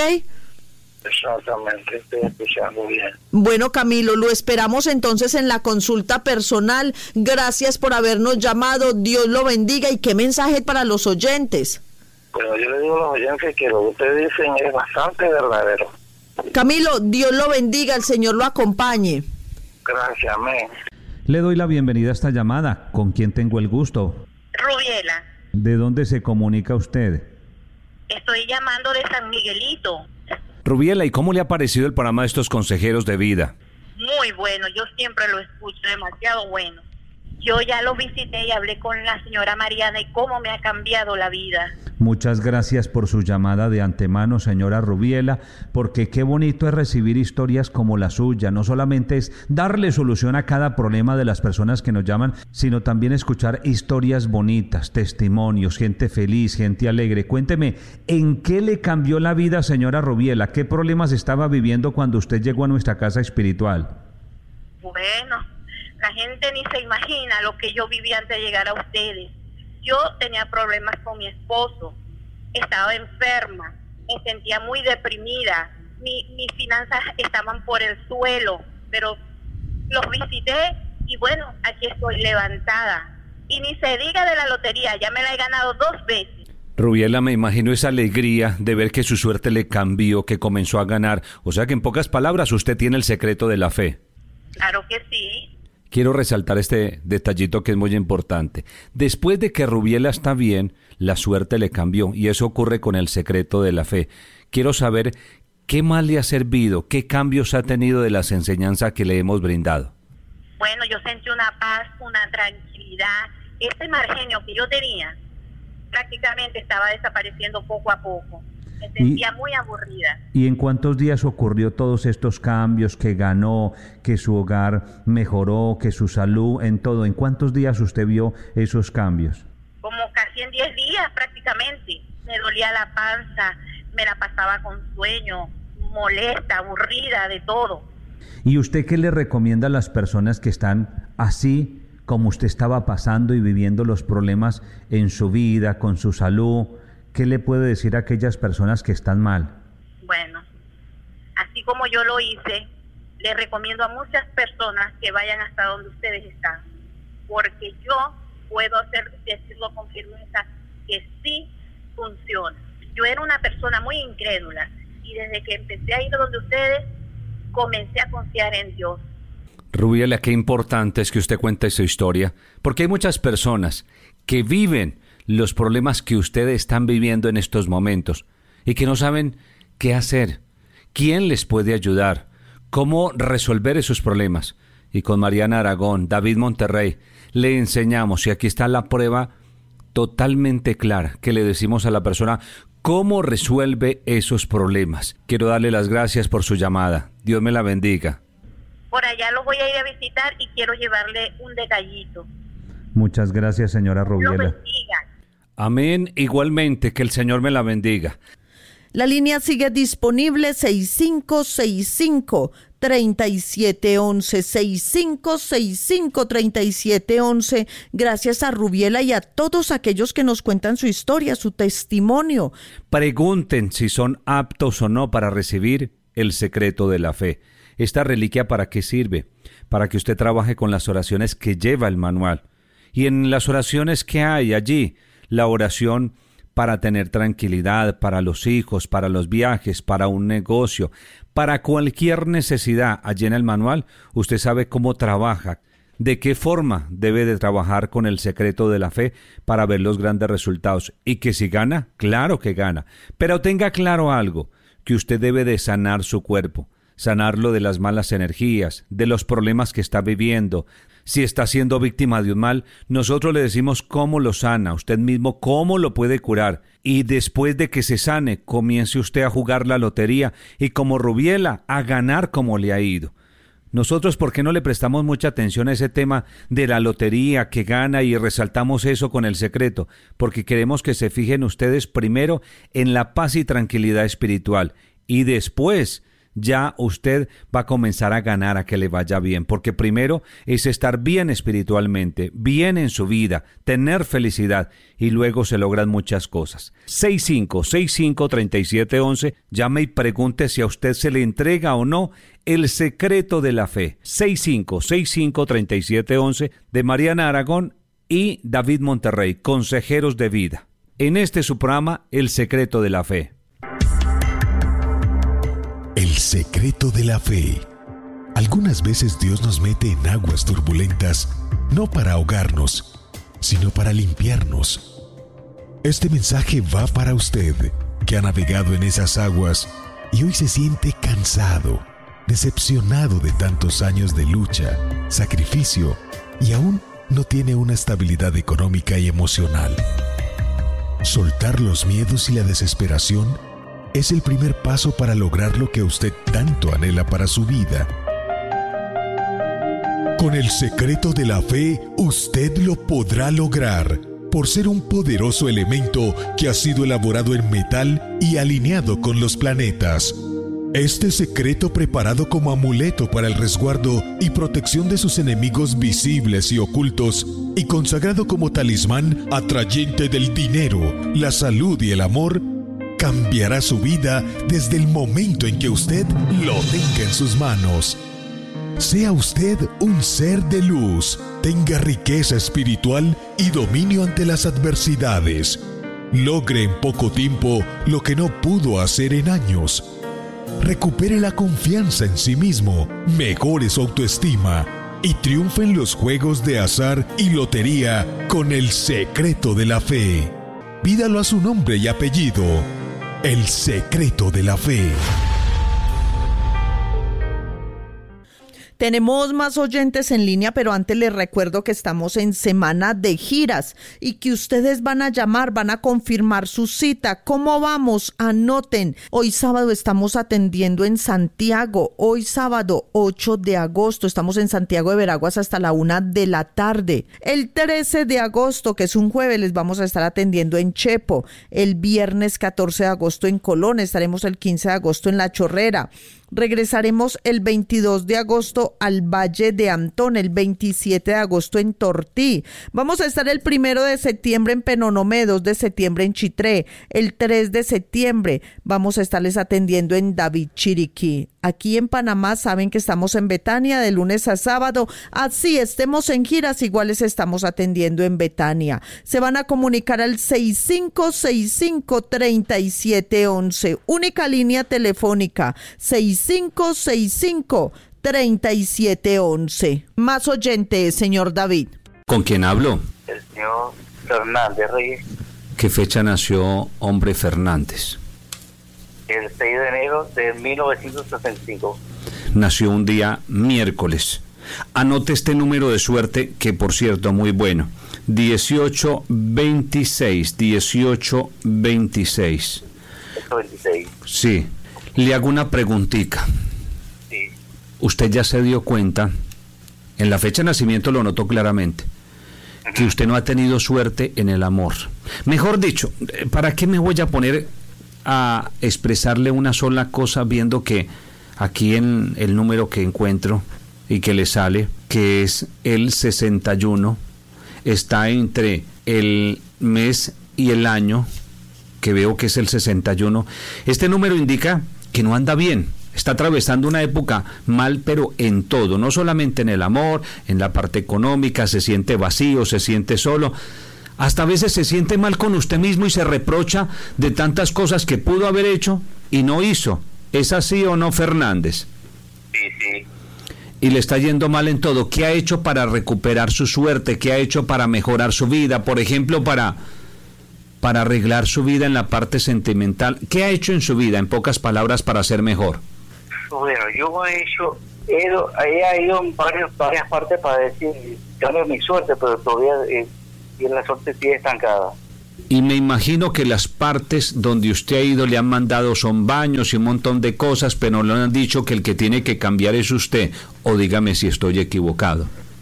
Exactamente, estoy escuchando bien. Bueno, Camilo, lo esperamos entonces en la consulta personal. Gracias por habernos llamado. Dios lo bendiga. ¿Y qué mensaje para los oyentes? Bueno, yo le digo a los oyentes que lo que ustedes dicen es bastante verdadero. Camilo, Dios lo bendiga. El Señor lo acompañe. Gracias, amén. Le doy la bienvenida a esta llamada. ¿Con quién tengo el gusto? Rubiela, ¿De dónde se comunica usted? estoy llamando de San Miguelito. Rubiela, ¿y cómo le ha parecido el programa de estos consejeros de vida? Muy bueno, yo siempre lo escucho, demasiado bueno. Yo ya lo visité y hablé con la señora Mariana y cómo me ha cambiado la vida. Muchas gracias por su llamada de antemano, señora Rubiela, porque qué bonito es recibir historias como la suya. No solamente es darle solución a cada problema de las personas que nos llaman, sino también escuchar historias bonitas, testimonios, gente feliz, gente alegre. Cuénteme, ¿en qué le cambió la vida, señora Rubiela? ¿Qué problemas estaba viviendo cuando usted llegó a nuestra casa espiritual? Bueno, la gente ni se imagina lo que yo viví antes de llegar a ustedes. Yo tenía problemas con mi esposo, estaba enferma, me sentía muy deprimida, mis finanzas estaban por el suelo, pero los visité y bueno, aquí estoy levantada. Y ni se diga de la lotería, ya me la he ganado 2 veces. Rubiela, me imagino esa alegría de ver que su suerte le cambió, que comenzó a ganar. O sea que en pocas palabras usted tiene el secreto de la fe. Claro que sí. Quiero resaltar este detallito que es muy importante. Después de que Rubiela está bien, la suerte le cambió y eso ocurre con el secreto de la fe. Quiero saber qué más le ha servido, qué cambios ha tenido de las enseñanzas que le hemos brindado. Bueno, yo sentí una paz, una tranquilidad. Ese mal genio que yo tenía prácticamente estaba desapareciendo poco a poco. Me sentía muy aburrida. ¿Y en cuántos días ocurrió todos estos cambios, que ganó, que su hogar mejoró, que su salud, en todo? ¿En cuántos días usted vio esos cambios? Como casi en 10 días prácticamente. Me dolía la panza, me la pasaba con sueño, molesta, aburrida, de todo. ¿Y usted qué le recomienda a las personas que están así como usted estaba pasando y viviendo los problemas en su vida, con su salud? ¿Qué le puede decir a aquellas personas que están mal? Bueno, así como yo lo hice, le recomiendo a muchas personas que vayan hasta donde ustedes están, porque yo puedo decirlo con firmeza que sí funciona. Yo era una persona muy incrédula y desde que empecé a ir donde ustedes, comencé a confiar en Dios. Rubiela, qué importante es que usted cuente su historia, porque hay muchas personas que viven los problemas que ustedes están viviendo en estos momentos y que no saben qué hacer, quién les puede ayudar, cómo resolver esos problemas. Y con Mariana Aragón, David Monterrey, le enseñamos, y aquí está la prueba totalmente clara, que le decimos a la persona cómo resuelve esos problemas. Quiero darle las gracias por su llamada. Dios me la bendiga. Por allá los voy a ir a visitar y quiero llevarle un detallito. Muchas gracias, señora Rubiela. Lo bendiga. Amén. Igualmente, que el Señor me la bendiga. La línea sigue disponible 6565-3711, 6565-3711. Gracias a Rubiela y a todos aquellos que nos cuentan su historia, su testimonio. Pregunten si son aptos o no para recibir el secreto de la fe. ¿Esta reliquia para qué sirve? Para que usted trabaje con las oraciones que lleva el manual. Y en las oraciones que hay allí, la oración para tener tranquilidad, para los hijos, para los viajes, para un negocio, para cualquier necesidad allí en el manual, usted sabe cómo trabaja, de qué forma debe de trabajar con el secreto de la fe para ver los grandes resultados. Y que si gana, claro que gana. Pero tenga claro algo, que usted debe de sanar su cuerpo, sanarlo de las malas energías, de los problemas que está viviendo. Si está siendo víctima de un mal, nosotros le decimos cómo lo sana, usted mismo cómo lo puede curar. Y después de que se sane, comience usted a jugar la lotería y como Rubiela, a ganar como le ha ido. Nosotros, ¿por qué no le prestamos mucha atención a ese tema de la lotería que gana y resaltamos eso con el secreto? Porque queremos que se fijen ustedes primero en la paz y tranquilidad espiritual y después ya usted va a comenzar a ganar, a que le vaya bien, porque primero es estar bien espiritualmente, bien en su vida, tener felicidad y luego se logran muchas cosas. 6565-3711, llame y pregunte si a usted se le entrega o no el secreto de la fe. 6565-3711 de Mariana Aragón y David Monterrey, consejeros de vida. En este su programa, El Secreto de la Fe. El secreto de la fe. Algunas veces Dios nos mete en aguas turbulentas, no para ahogarnos, sino para limpiarnos. Este mensaje va para usted, que ha navegado en esas aguas y hoy se siente cansado, decepcionado de tantos años de lucha, sacrificio y aún no tiene una estabilidad económica y emocional. Soltar los miedos y la desesperación es el primer paso para lograr lo que usted tanto anhela para su vida. Con el secreto de la fe, usted lo podrá lograr, por ser un poderoso elemento que ha sido elaborado en metal y alineado con los planetas. Este secreto, preparado como amuleto para el resguardo y protección de sus enemigos visibles y ocultos, y consagrado como talismán atrayente del dinero, la salud y el amor, cambiará su vida desde el momento en que usted lo tenga en sus manos. Sea usted un ser de luz, tenga riqueza espiritual y dominio ante las adversidades. Logre en poco tiempo lo que no pudo hacer en años. Recupere la confianza en sí mismo, mejore su autoestima y triunfe en los juegos de azar y lotería con el secreto de la fe. Pídalo a su nombre y apellido. El secreto de la fe. Tenemos más oyentes en línea, pero antes les recuerdo que estamos en semana de giras y que ustedes van a llamar, van a confirmar su cita. ¿Cómo vamos? Anoten. Hoy sábado estamos atendiendo en Santiago. Hoy sábado 8 de agosto estamos en Santiago de Veraguas hasta la 1 de la tarde. El 13 de agosto, que es un jueves, les vamos a estar atendiendo en Chepo. El viernes 14 de agosto en Colón. Estaremos el 15 de agosto en La Chorrera. Regresaremos el 22 de agosto al Valle de Antón, el 27 de agosto en Tortí. Vamos a estar el 1 de septiembre en Penonomé, 2 de septiembre en Chitré. El 3 de septiembre vamos a estarles atendiendo en David Chiriquí. Aquí en Panamá saben que estamos en Betania de lunes a sábado. Así estemos en giras, igual les estamos atendiendo en Betania. Se van a comunicar al 6565-3711. Única línea telefónica, 6565-3711. Más oyentes, señor David. ¿Con quién hablo? El señor Fernández Reyes. ¿Qué fecha nació hombre Fernández? El 6 de enero de 1965. Nació un día miércoles. Anote este número de suerte, que por cierto, muy bueno. 1826. 1826. 126. Sí. Le hago una preguntita. Sí. Usted ya se dio cuenta, en la fecha de nacimiento lo notó claramente, que usted no ha tenido suerte en el amor. Mejor dicho, ¿para qué me voy a poner a expresarle una sola cosa, viendo que aquí en el número que encuentro y que le sale, que es el 61, está entre el mes y el año, que veo que es el 61. Este número indica que no anda bien, está atravesando una época mal, pero en todo, no solamente en el amor, en la parte económica, se siente vacío, se siente solo, hasta a veces se siente mal con usted mismo y se reprocha de tantas cosas que pudo haber hecho y no hizo. ¿Es así o no, Fernández? Sí. Y le está yendo mal en todo. ¿Qué ha hecho para recuperar su suerte? ¿Qué ha hecho para mejorar su vida? Por ejemplo, para arreglar su vida en la parte sentimental. ¿Qué ha hecho en su vida, en pocas palabras, para ser mejor? Bueno, yo he ido en varias partes para decir, cambio mi suerte, pero todavía la suerte sigue estancada. Y me imagino que las partes donde usted ha ido le han mandado son baños y un montón de cosas, pero no le han dicho que el que tiene que cambiar es usted. O dígame si estoy equivocado.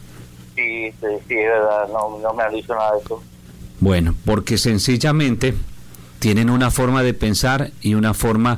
Sí, es verdad, no me han dicho nada de eso. Bueno, porque sencillamente tienen una forma de pensar y una forma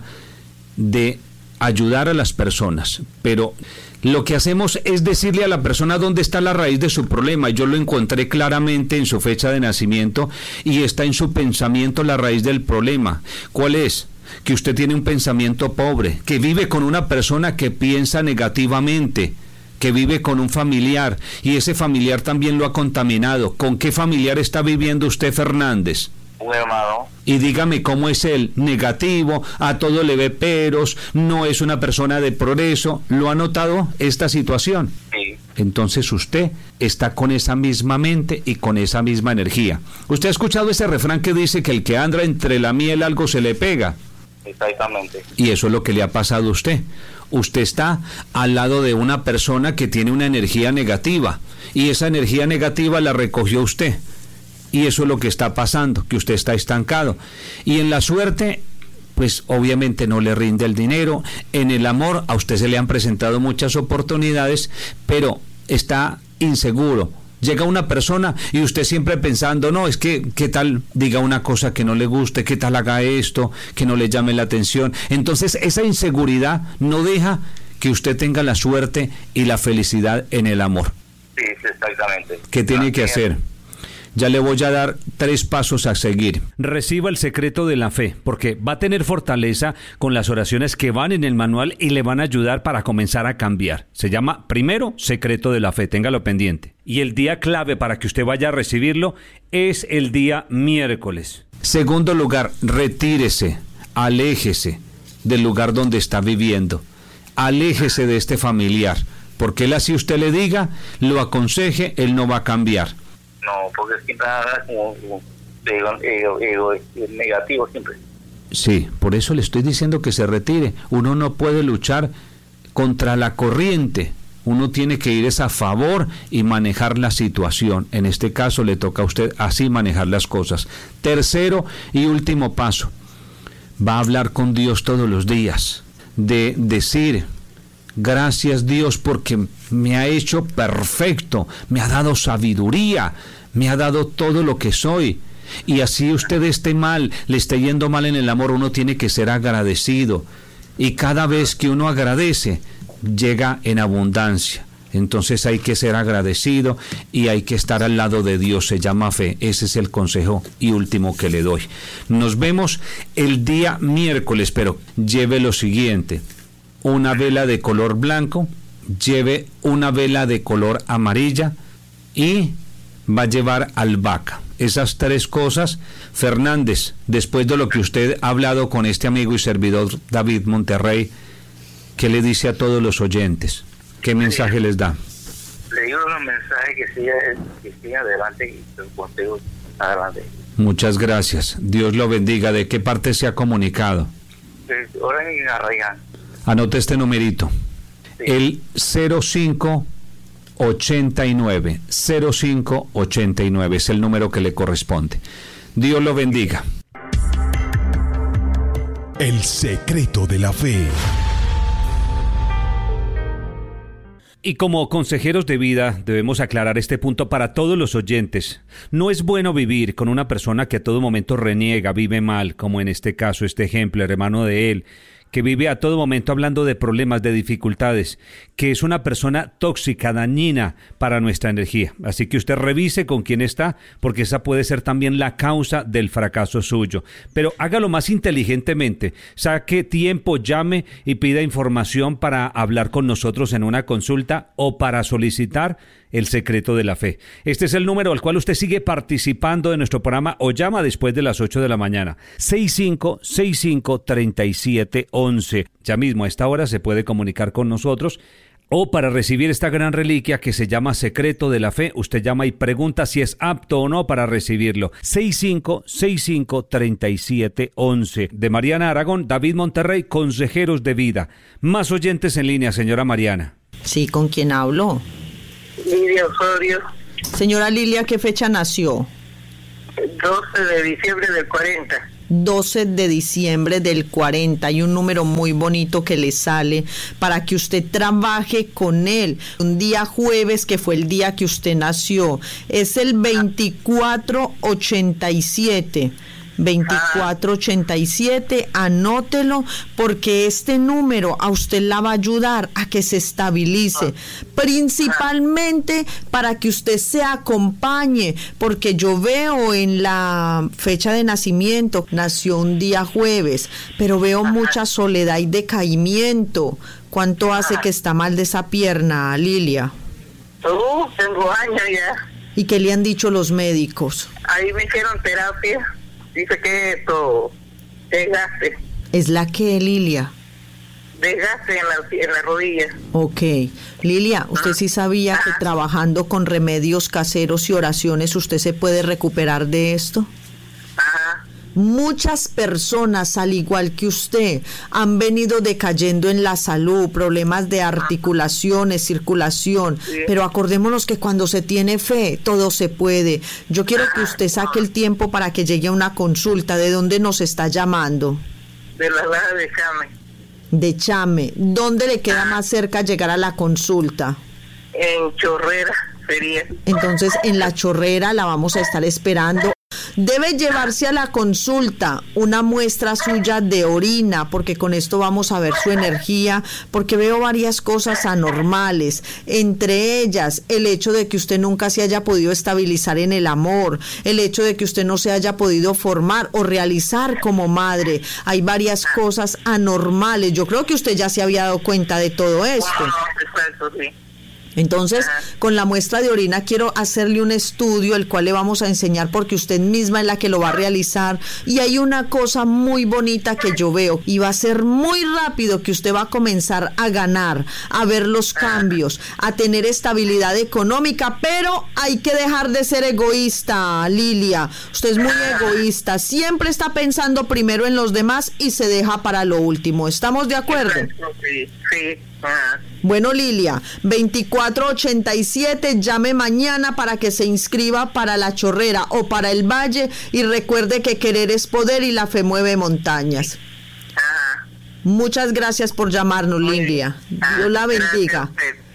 de ayudar a las personas, pero lo que hacemos es decirle a la persona dónde está la raíz de su problema. Yo lo encontré claramente en su fecha de nacimiento y está en su pensamiento la raíz del problema. ¿Cuál es? Que usted tiene un pensamiento pobre, que vive con una persona que piensa negativamente, que vive con un familiar y ese familiar también lo ha contaminado. ¿Con qué familiar está viviendo usted, Fernández? Un hermano. Y dígame cómo es él, negativo, a todo le ve peros, no es una persona de progreso. ¿Lo ha notado esta situación? Sí. Entonces usted está con esa misma mente y con esa misma energía. ¿Usted ha escuchado ese refrán que dice que el que anda entre la miel algo se le pega? Exactamente. Y eso es lo que le ha pasado a usted. Usted está al lado de una persona que tiene una energía negativa y esa energía negativa la recogió usted. Y eso es lo que está pasando, que usted está estancado. Y en la suerte, pues obviamente no le rinde el dinero. En el amor, a usted se le han presentado muchas oportunidades, pero está inseguro. Llega una persona y usted siempre pensando, no, es que, ¿qué tal diga una cosa que no le guste? ¿Qué tal haga esto? Que no le llame la atención. Entonces, esa inseguridad no deja que usted tenga la suerte y la felicidad en el amor. Sí, exactamente. ¿Qué tiene que hacer? Ya le voy a dar 3 pasos a seguir. Reciba el secreto de la fe, porque va a tener fortaleza con las oraciones que van en el manual y le van a ayudar para comenzar a cambiar. Se llama, primero, secreto de la fe, téngalo pendiente. Y el día clave para que usted vaya a recibirlo es el día miércoles. Segundo lugar, retírese, aléjese del lugar donde está viviendo. Aléjese de este familiar, porque él así usted le diga, lo aconseje, él no va a cambiar. No, porque siempre anda como negativo siempre. Sí, por eso le estoy diciendo que se retire. Uno no puede luchar contra la corriente. Uno tiene que ir a favor y manejar la situación. En este caso le toca a usted así manejar las cosas. Tercero y último paso. Va a hablar con Dios todos los días. De decir, gracias Dios porque me ha hecho perfecto, me ha dado sabiduría, me ha dado todo lo que soy. Y así usted esté mal, le esté yendo mal en el amor, uno tiene que ser agradecido. Y cada vez que uno agradece, llega en abundancia. Entonces hay que ser agradecido y hay que estar al lado de Dios, se llama fe. Ese es el consejo y último que le doy. Nos vemos el día miércoles, pero lleve lo siguiente: una vela de color blanco, lleve una vela de color amarilla y va a llevar albahaca. Esas 3 cosas. Fernández, después de lo que usted ha hablado con este amigo y servidor David Monterrey, ¿qué le dice a todos los oyentes? ¿Qué mensaje les da? Le digo un mensaje que siga adelante y el consejo adelante. Muchas gracias. Dios lo bendiga. ¿De qué parte se ha comunicado? Ahora en Arraigán. Anote este numerito. Sí. El 0589. 0589 es el número que le corresponde. Dios lo bendiga. El secreto de la fe. Y como consejeros de vida debemos aclarar este punto para todos los oyentes. No es bueno vivir con una persona que a todo momento reniega, vive mal, como en este caso, este ejemplo, el hermano de él, que vive a todo momento hablando de problemas, de dificultades, que es una persona tóxica, dañina para nuestra energía. Así que usted revise con quién está, porque esa puede ser también la causa del fracaso suyo. Pero hágalo más inteligentemente. Saque tiempo, llame y pida información para hablar con nosotros en una consulta o para solicitar el secreto de la fe. Este es el número al cual usted sigue participando de nuestro programa o llama después de las 8 de la mañana. 6565-3711. Ya mismo a esta hora se puede comunicar con nosotros. O para recibir esta gran reliquia que se llama Secreto de la Fe, usted llama y pregunta si es apto o no para recibirlo. 6565-3711. De Mariana Aragón, David Monterrey, consejeros de vida. Más oyentes en línea, señora Mariana. Sí, ¿con quién hablo? Lidia Osorio. Señora Lilia, ¿qué fecha nació? 12 de diciembre del 40. 12 de diciembre del 40. Hay un número muy bonito que le sale para que usted trabaje con él. Un día jueves, que fue el día que usted nació, es el 2487. 2487, anótelo, porque este número a usted la va a ayudar a que se estabilice, principalmente para que usted se acompañe, porque yo veo en la fecha de nacimiento, nació un día jueves, pero veo mucha soledad y decaimiento. ¿Cuánto hace que está mal de esa pierna, Lilia? Tengo años ya. ¿Y qué le han dicho los médicos? Ahí me hicieron terapia. Dice que esto, desgaste. ¿Es la que, Lilia? Desgaste en la rodilla. Ok. Lilia, ¿usted sí sabía que trabajando con remedios caseros y oraciones usted se puede recuperar de esto? Muchas personas, al igual que usted, han venido decayendo en la salud, problemas de articulaciones, circulación, pero acordémonos que cuando se tiene fe, todo se puede. Yo quiero que usted saque el tiempo para que llegue a una consulta. ¿De dónde nos está llamando? De la Laja de Chame. De Chame. ¿Dónde le queda más cerca llegar a la consulta? En Chorrera sería. Entonces, en la Chorrera la vamos a estar esperando. Debe llevarse a la consulta una muestra suya de orina, porque con esto vamos a ver su energía, porque veo varias cosas anormales, entre ellas el hecho de que usted nunca se haya podido estabilizar en el amor, el hecho de que usted no se haya podido formar o realizar como madre. Hay varias cosas anormales. Yo creo que usted ya se había dado cuenta de todo esto. Exacto, sí. Entonces, con la muestra de orina quiero hacerle un estudio, el cual le vamos a enseñar porque usted misma es la que lo va a realizar. Y hay una cosa muy bonita que yo veo, y va a ser muy rápido que usted va a comenzar a ganar, a ver los cambios, a tener estabilidad económica, pero hay que dejar de ser egoísta, Lilia. Usted es muy egoísta, siempre está pensando primero en los demás y se deja para lo último. ¿Estamos de acuerdo? Sí, sí. Bueno, Lilia, 2487, llame mañana para que se inscriba para la Chorrera o para el Valle, y recuerde que querer es poder y la fe mueve montañas. Muchas gracias por llamarnos, Lilia. Dios la bendiga.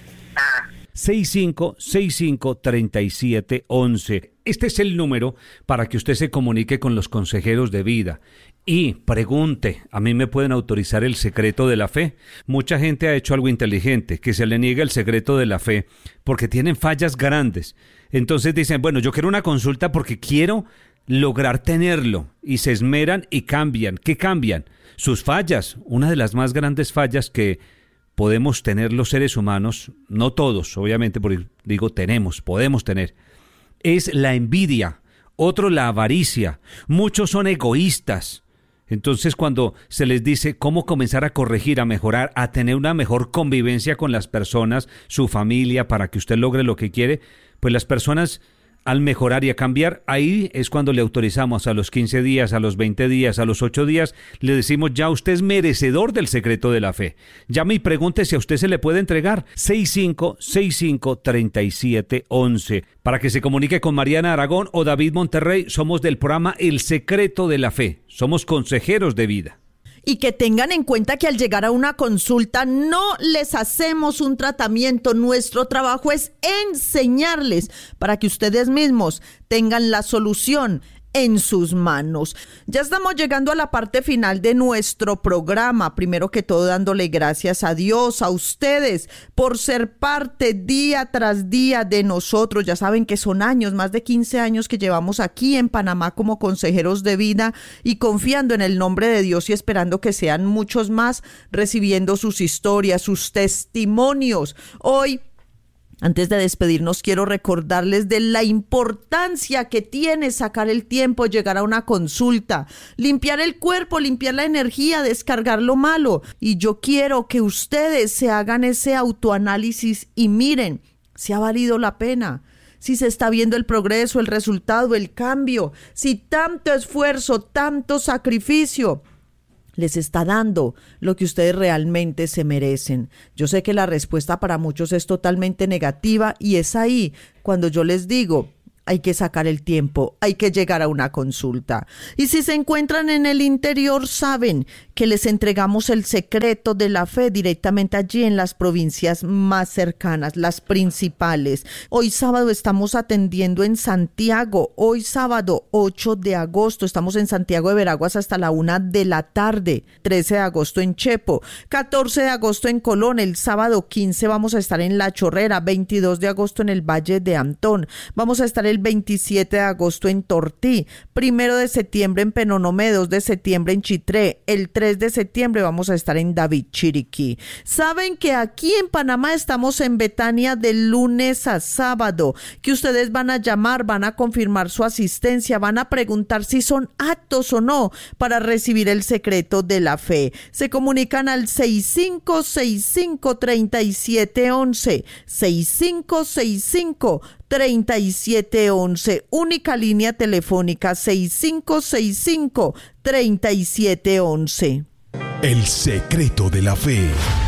6565-3711. Este es el número para que usted se comunique con los consejeros de vida y pregunte. ¿A mí me pueden autorizar el secreto de la fe? Mucha gente ha hecho algo inteligente, que se le niega el secreto de la fe porque tienen fallas grandes. Entonces dicen, bueno, yo quiero una consulta porque quiero lograr tenerlo, y se esmeran y cambian. ¿Qué cambian? Sus fallas. Una de las más grandes fallas que podemos tener los seres humanos, no todos, obviamente, porque digo podemos tener, es la envidia, otro la avaricia. Muchos son egoístas. Entonces, cuando se les dice cómo comenzar a corregir, a mejorar, a tener una mejor convivencia con las personas, su familia, para que usted logre lo que quiere, pues las personas, al mejorar y a cambiar, ahí es cuando le autorizamos a los 15 días, a los 20 días, a los 8 días, le decimos, ya usted es merecedor del secreto de la fe. Llame y pregunte si a usted se le puede entregar. 6565-3711. Para que se comunique con Mariana Aragón o David Monterrey, somos del programa El Secreto de la Fe. Somos consejeros de vida. Y que tengan en cuenta que al llegar a una consulta no les hacemos un tratamiento. Nuestro trabajo es enseñarles para que ustedes mismos tengan la solución en sus manos. Ya estamos llegando a la parte final de nuestro programa. Primero que todo, dándole gracias a Dios, a ustedes, por ser parte día tras día de nosotros. Ya saben que son años, más de 15 años que llevamos aquí en Panamá como consejeros de vida y confiando en el nombre de Dios y esperando que sean muchos más recibiendo sus historias, sus testimonios. Hoy, antes de despedirnos, quiero recordarles de la importancia que tiene sacar el tiempo, llegar a una consulta, limpiar el cuerpo, limpiar la energía, descargar lo malo. Y yo quiero que ustedes se hagan ese autoanálisis y miren si ha valido la pena, si se está viendo el progreso, el resultado, el cambio, si tanto esfuerzo, tanto sacrificio les está dando lo que ustedes realmente se merecen. Yo sé que la respuesta para muchos es totalmente negativa y es ahí cuando yo les digo, hay que sacar el tiempo, hay que llegar a una consulta. Y si se encuentran en el interior, saben que les entregamos el secreto de la fe directamente allí en las provincias más cercanas, las principales. Hoy sábado estamos atendiendo en Santiago. Hoy sábado 8 de agosto estamos en Santiago de Veraguas hasta la 1 de la tarde. 13 de agosto en Chepo. 14 de agosto en Colón. El sábado 15 vamos a estar en La Chorrera. 22 de agosto en el Valle de Antón. Vamos a estar el 27 de agosto en Tortí, 1 de septiembre en Penonomé, 2 de septiembre en Chitré, el 3 de septiembre vamos a estar en David, Chiriquí. Saben que aquí en Panamá estamos en Betania de lunes a sábado, que ustedes van a llamar, van a confirmar su asistencia, van a preguntar si son aptos o no para recibir el secreto de la fe. Se comunican al 6565-3711, 6565-3711, única línea telefónica 6565-3711. El secreto de la fe.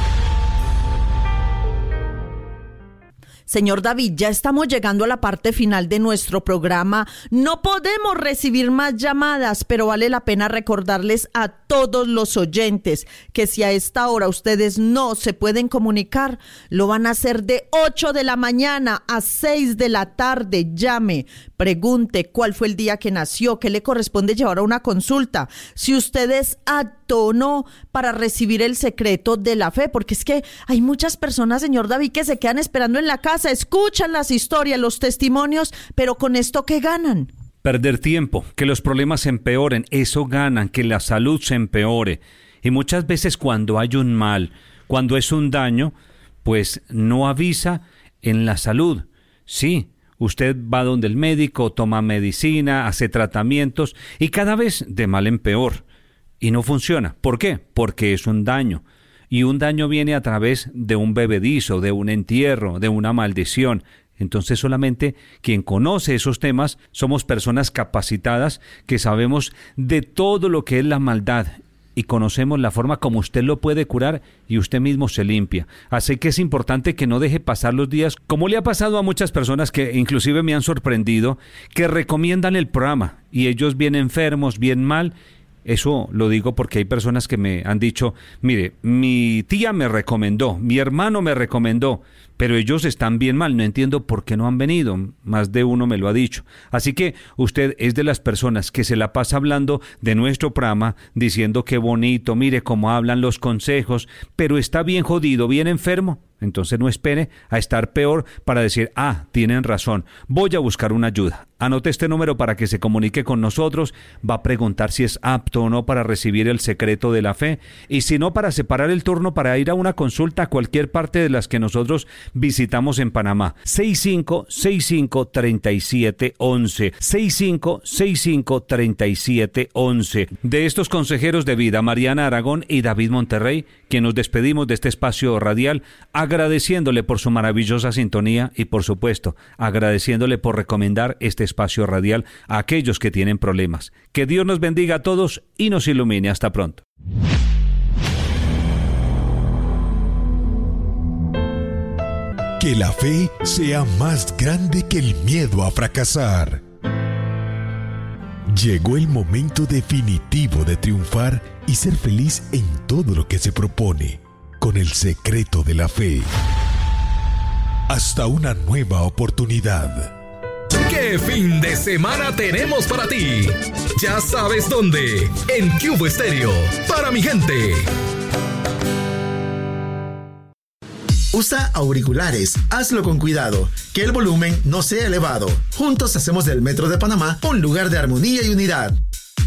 Señor David, ya estamos llegando a la parte final de nuestro programa. No podemos recibir más llamadas, pero vale la pena recordarles a todos los oyentes que si a esta hora ustedes no se pueden comunicar, lo van a hacer de 8 de la mañana a 6 de la tarde. Llame, pregunte cuál fue el día que nació, qué le corresponde llevar a una consulta, si usted es apto o no para recibir el secreto de la fe, porque es que hay muchas personas, señor David, que se quedan esperando en la casa, escuchan las historias, los testimonios, pero con esto ¿qué ganan? Perder tiempo, que los problemas se empeoren, eso ganan, que la salud se empeore. Y muchas veces cuando hay un mal, cuando es un daño, pues no avisa en la salud. Sí, usted va donde el médico, toma medicina, hace tratamientos y cada vez de mal en peor. Y no funciona. ¿Por qué? Porque es un daño. Y un daño viene a través de un bebedizo, de un entierro, de una maldición. Entonces solamente quien conoce esos temas somos personas capacitadas que sabemos de todo lo que es la maldad y conocemos la forma como usted lo puede curar y usted mismo se limpia. Así que es importante que no deje pasar los días, como le ha pasado a muchas personas que inclusive me han sorprendido, que recomiendan el programa y ellos bien enfermos, bien mal. Eso lo digo porque hay personas que me han dicho, mire, mi tía me recomendó, mi hermano me recomendó, pero ellos están bien mal, no entiendo por qué no han venido, más de uno me lo ha dicho. Así que usted es de las personas que se la pasa hablando de nuestro programa, diciendo qué bonito, mire cómo hablan los consejos, pero está bien jodido, bien enfermo. Entonces no espere a estar peor para decir, tienen razón, voy a buscar una ayuda. Anote este número para que se comunique con nosotros, va a preguntar si es apto o no para recibir el secreto de la fe, y si no, para separar el turno para ir a una consulta a cualquier parte de las que nosotros visitamos en Panamá. 6565-3711, 6565-3711. De estos consejeros de vida, Mariana Aragón y David Monterrey, que nos despedimos de este espacio radial, agradeciéndole por su maravillosa sintonía y, por supuesto, agradeciéndole por recomendar este espacio radial a aquellos que tienen problemas. Que Dios nos bendiga a todos y nos ilumine. Hasta pronto. Que la fe sea más grande que el miedo a fracasar. Llegó el momento definitivo de triunfar y ser feliz en todo lo que se propone, con el secreto de la fe. Hasta una nueva oportunidad. ¿Qué fin de semana tenemos para ti? Ya sabes dónde. En Cubo Estéreo. Para mi gente. Usa auriculares, hazlo con cuidado, que el volumen no sea elevado. Juntos hacemos del Metro de Panamá un lugar de armonía y unidad.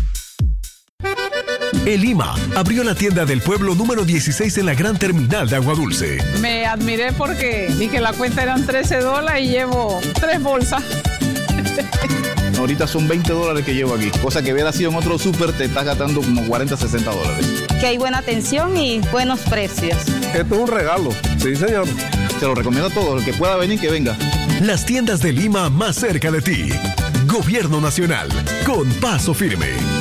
El IMA abrió la tienda del pueblo número 16 en la gran terminal de Agua Dulce. Me admiré porque vi que la cuenta eran $13 y llevo 3 bolsas. Ahorita son $20 que llevo aquí, cosa que hubiera sido en otro súper te estás gastando como $40, $60. Que hay buena atención y buenos precios. Esto es un regalo, sí señor. Te lo recomiendo a todos, el que pueda venir, que venga. Las tiendas de Lima más cerca de ti. Gobierno Nacional, con paso firme.